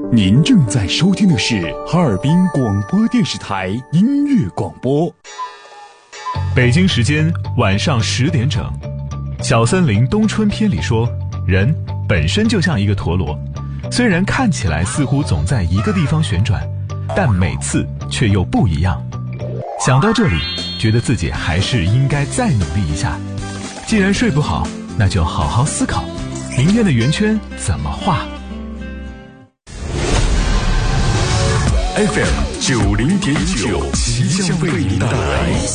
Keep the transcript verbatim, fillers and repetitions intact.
您正在收听的是哈尔滨广播电视台音乐广播。 北京时间晚上十点整，小森林冬春篇里说，人本身就像一个陀螺，虽然看起来似乎总在一个地方旋转，但每次却又不一样。想到这里，觉得自己还是应该再努力一下。既然睡不好，那就好好思考，明天的圆圈怎么画。 F M 九零点九，即将为您带来